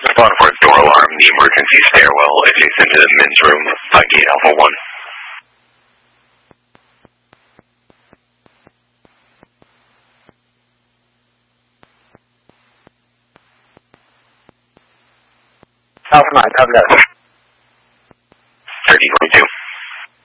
Alarm for door alarm, the emergency stairwell adjacent to the men's room, gate Alpha 1. Alpha 9, copy that.